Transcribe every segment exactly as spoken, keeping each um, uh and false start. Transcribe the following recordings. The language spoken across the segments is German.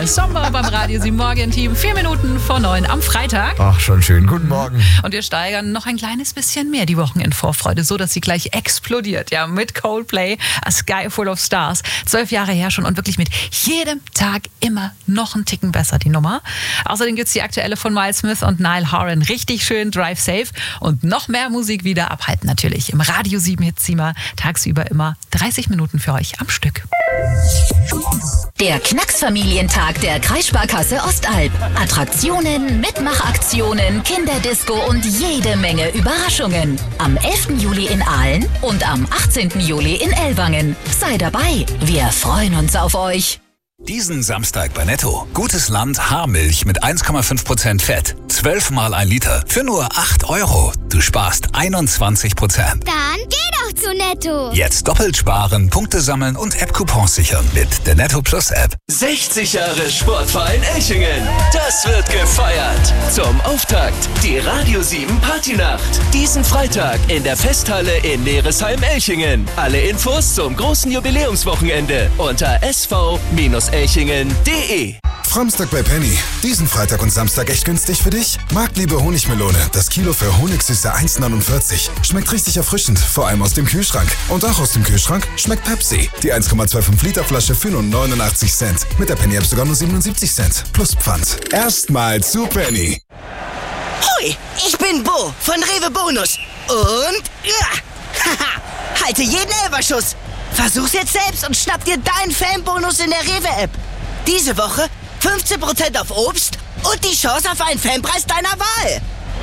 Sommer beim Radio sieben Morgen-Team. Vier Minuten vor neun am Freitag. Ach, schon schön. Guten Morgen. Und wir steigern noch ein kleines bisschen mehr die Wochenendvorfreude, so dass sie gleich explodiert. Ja, mit Coldplay, A Sky Full of Stars. Zwölf Jahre her schon und wirklich mit jedem Tag immer noch einen Ticken besser, die Nummer. Außerdem gibt's die aktuelle von Miles Smith und Niall Horan. Richtig schön Drive Safe. Und noch mehr Musik wieder ab halb natürlich. Im Radio sieben Hitzimmer. Tagsüber immer dreißig Minuten für euch am Stück. Der Knacksfamilientag der Kreissparkasse Ostalb. Attraktionen, Mitmachaktionen, Kinderdisco und jede Menge Überraschungen. Am elften Juli in Aalen und am achtzehnten Juli in Ellwangen. Sei dabei, wir freuen uns auf euch. Diesen Samstag bei Netto. Gutes Land Haarmilch mit eins Komma fünf Prozent Fett. zwölf mal ein Liter für nur acht Euro. Du sparst einundzwanzig Prozent. Dann geh doch zu Netto. Jetzt doppelt sparen, Punkte sammeln und App-Coupons sichern mit der Netto Plus App. sechzig Jahre Sportverein Elchingen. Das wird gefeiert. Zum Auftakt die Radio sieben Partynacht. Diesen Freitag in der Festhalle in Neresheim-Elchingen. Alle Infos zum großen Jubiläumswochenende unter s v elchingen punkt de. Framstag bei Penny. Diesen Freitag und Samstag echt günstig für dich? Marktliebe Honigmelone. Das Kilo für Honigsüße eins neunundvierzig. Schmeckt richtig erfrischend, vor allem aus dem Kühlschrank. Und auch aus dem Kühlschrank schmeckt Pepsi. Die eins Komma fünfundzwanzig Liter Flasche für nur neunundachtzig Cent. Mit der Penny App sogar nur siebenundsiebzig Cent. Plus Pfand. Erstmal zu Penny. Hui, ich bin Bo von Rewe Bonus. Und... Ja, haha, halte jeden Elferschuss. Versuch's jetzt selbst und schnapp dir deinen Fanbonus in der Rewe-App. Diese Woche fünfzehn Prozent auf Obst und die Chance auf einen Fanpreis deiner Wahl.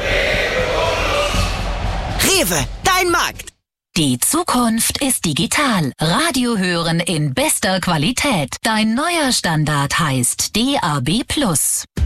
Rewe, dein Markt. Die Zukunft ist digital. Radio hören in bester Qualität. Dein neuer Standard heißt D A B plus.